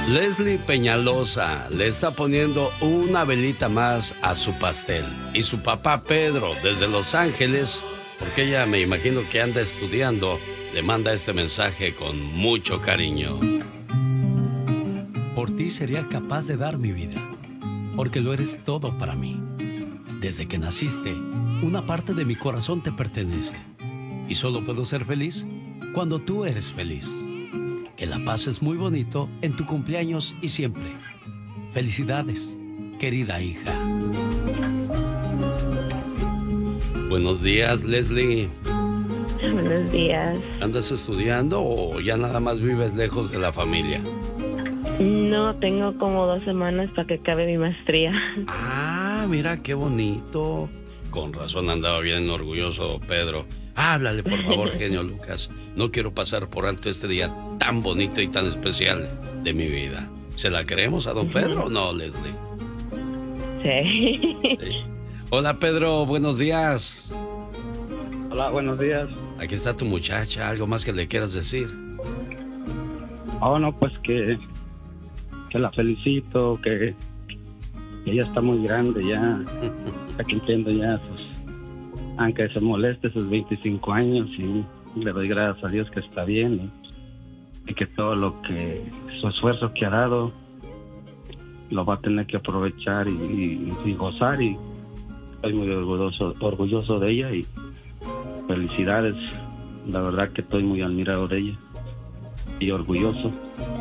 Leslie Peñalosa le está poniendo una velita más a su pastel. Y su papá Pedro, desde Los Ángeles, porque ella me imagino que anda estudiando, le manda este mensaje con mucho cariño. Por ti sería capaz de dar mi vida, porque lo eres todo para mí. Desde que naciste, una parte de mi corazón te pertenece. Y solo puedo ser feliz cuando tú eres feliz. Que la pases muy bonito en tu cumpleaños y siempre. Felicidades, querida hija. Buenos días, Leslie. Buenos días. ¿Andas estudiando o ya nada más vives lejos de la familia? No, tengo como 2 semanas para que acabe mi maestría. Ah, mira qué bonito. Con razón andaba bien orgulloso Pedro. Háblale, por favor, genio Lucas. No quiero pasar por alto este día tan bonito y tan especial de mi vida. ¿Se la creemos a don Pedro o no, Leslie? Sí. Sí. Hola, Pedro, buenos días. Hola, buenos días. Aquí está tu muchacha, ¿algo más que le quieras decir? Oh, no, pues que la felicito, que ella está muy grande ya, que entiendo ya, pues, aunque se moleste sus 25 años, y le doy gracias a Dios que está bien, y que todo lo que, su esfuerzo que ha dado, lo va a tener que aprovechar y gozar, y estoy muy orgulloso de ella, y felicidades, la verdad que estoy muy admirado de ella, y orgulloso.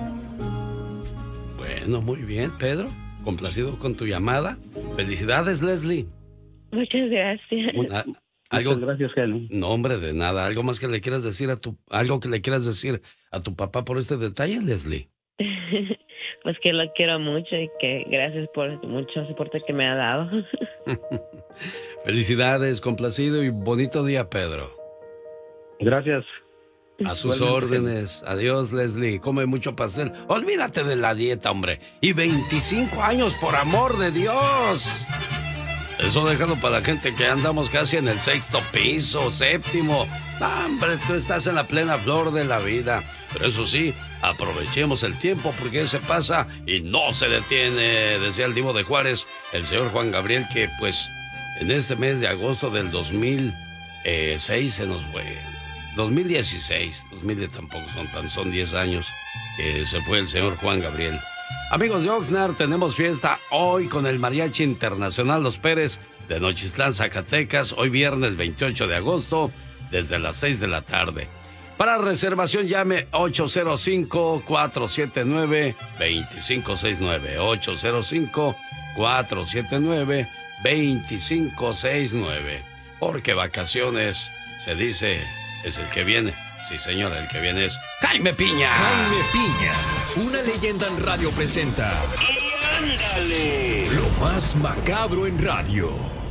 Bueno, muy bien, Pedro. Complacido con tu llamada. Felicidades, Leslie. Muchas gracias. Muchas gracias, Helen. No, hombre, de nada. ¿Algo más que le quieras decir algo que le quieras decir a tu papá por este detalle, Leslie? Pues que lo quiero mucho y que gracias por mucho soporte que me ha dado. Felicidades, complacido y bonito día, Pedro. Gracias. A sus órdenes. Adiós, Leslie. Come mucho pastel. Olvídate de la dieta, hombre. Y 25 años, por amor de Dios. Eso déjalo para la gente que andamos casi en el 6º piso, 7º. Hombre, tú estás en la plena flor de la vida. Pero eso sí, aprovechemos el tiempo porque se pasa y no se detiene. Decía el Divo de Juárez, el señor Juan Gabriel, que pues en este mes de agosto del 2006 se nos fue. 2016, 2000 tampoco son 10 años que se fue el señor Juan Gabriel. Amigos de Oxnard, tenemos fiesta hoy con el Mariachi Internacional Los Pérez de Nochistlán, Zacatecas, hoy viernes 28 de agosto, desde las 6 de la tarde. Para reservación llame 805-479-2569, 805-479-2569, porque vacaciones, se dice, es el que viene. Sí, señor, el que viene es Jaime Piña. Jaime Piña, una leyenda en radio presenta. ¡Y ándale! Lo más macabro en radio.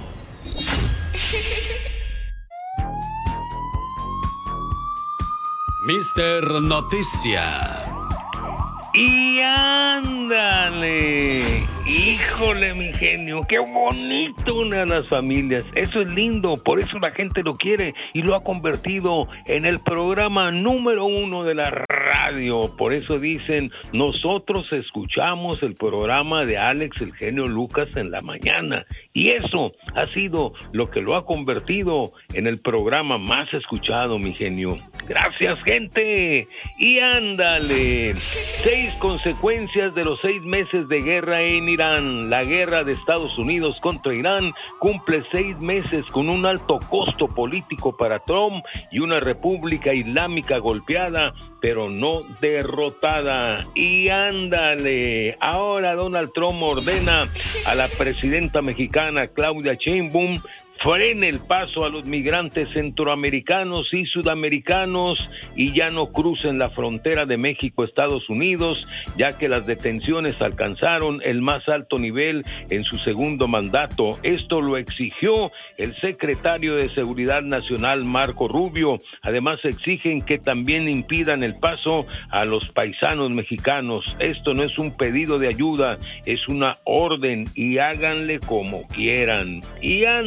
Mister Noticia. ¡Y ándale! Híjole, mi genio, qué bonito una de las familias. Eso es lindo, por eso la gente lo quiere y lo ha convertido en el programa número 1 de la radio. Por eso dicen, nosotros escuchamos el programa de Alex, el genio Lucas en la mañana. Y eso ha sido lo que lo ha convertido en el programa más escuchado, mi genio. Gracias, gente. Y ándale. 6 consecuencias de los 6 meses de guerra en Irán. La guerra de Estados Unidos contra Irán cumple 6 meses con un alto costo político para Trump y una república islámica golpeada, pero no derrotada. Y ándale, ahora Donald Trump ordena a la presidenta mexicana Claudia Sheinbaum frene el paso a los migrantes centroamericanos y sudamericanos y ya no crucen la frontera de México a Estados Unidos, ya que las detenciones alcanzaron el más alto nivel en su segundo mandato. Esto lo exigió el secretario de Seguridad Nacional, Marco Rubio. Además, exigen que también impidan el paso a los paisanos mexicanos. Esto no es un pedido de ayuda, es una orden y háganle como quieran. Y ándale.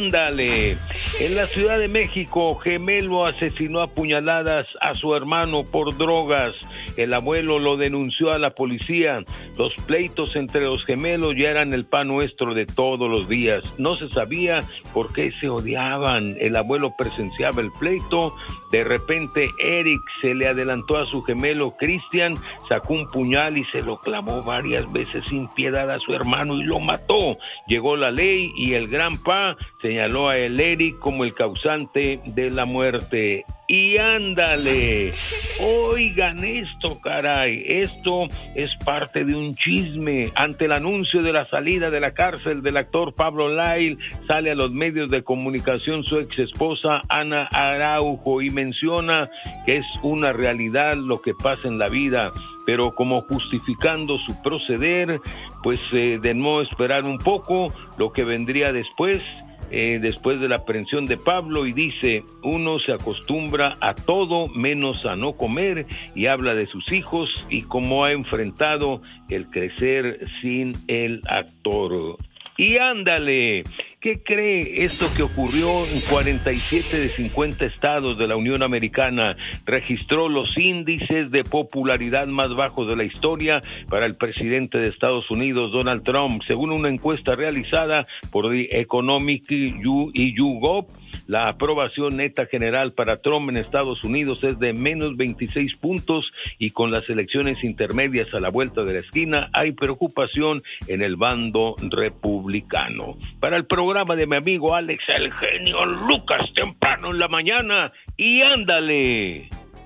ándale. En la Ciudad de México, gemelo asesinó a puñaladas a su hermano por drogas. El abuelo lo denunció a la policía. Los pleitos entre los gemelos ya eran el pan nuestro de todos los días. No se sabía por qué se odiaban. El abuelo presenciaba el pleito. De repente Eric se le adelantó a su gemelo Cristian, sacó un puñal y se lo clavó varias veces sin piedad a su hermano y lo mató. Llegó la ley y el gran pa señaló a el Eric como el causante de la muerte. Y ándale, oigan esto, caray, esto es parte de un chisme. Ante el anuncio de la salida de la cárcel del actor Pablo Lyle, sale a los medios de comunicación su ex esposa Ana Araujo y menciona que es una realidad lo que pasa en la vida, pero como justificando su proceder, pues de no esperar un poco lo que vendría después de la aprehensión de Pablo, y dice: uno se acostumbra a todo menos a no comer, y habla de sus hijos y cómo ha enfrentado el crecer sin el actor. Y ándale, ¿qué cree? Esto que ocurrió en 47 de 50 estados de la Unión Americana registró los índices de popularidad más bajos de la historia para el presidente de Estados Unidos, Donald Trump. Según una encuesta realizada por The Economic y YouGov, la aprobación neta general para Trump en Estados Unidos es de menos 26 puntos, y con las elecciones intermedias a la vuelta de la esquina hay preocupación en el bando republicano. Para el programa de mi amigo Alex, el genio Lucas, temprano en la mañana, y ándale.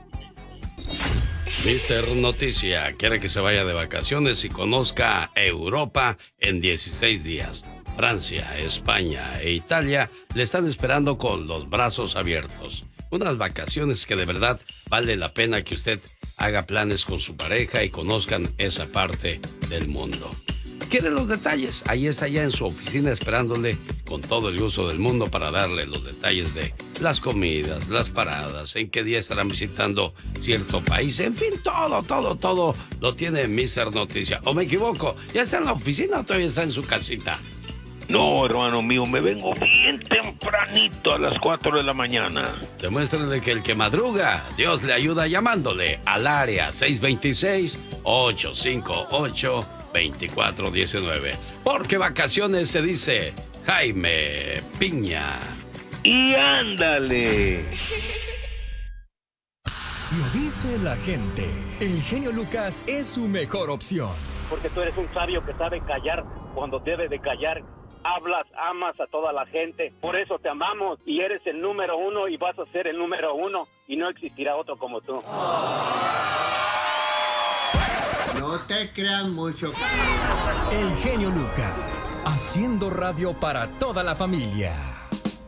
Mister Noticia quiere que se vaya de vacaciones y conozca Europa en 16 días. Francia, España e Italia le están esperando con los brazos abiertos. Unas vacaciones que de verdad vale la pena que usted haga planes con su pareja y conozcan esa parte del mundo. ¿Quiere los detalles? Ahí está, ya en su oficina esperándole con todo el gusto del mundo para darle los detalles de las comidas, las paradas, en qué día estarán visitando cierto país. En fin, todo lo tiene Mr. Noticia. ¿O me equivoco? ¿Ya está en la oficina o todavía está en su casita? No, hermano mío, me vengo bien tempranito a las 4 de la mañana. Demuéstrenle que el que madruga, Dios le ayuda llamándole al área 626-858-2419. Porque vacaciones se dice Jaime Piña. Y ándale. Lo dice la gente. El genio Lucas es su mejor opción. Porque tú eres un sabio que sabe callar cuando debe de callar. Hablas, amas a toda la gente, por eso te amamos, y eres el número uno y vas a ser el número uno, y no existirá otro como tú. No te creas mucho. El genio Lucas, haciendo radio para toda la familia.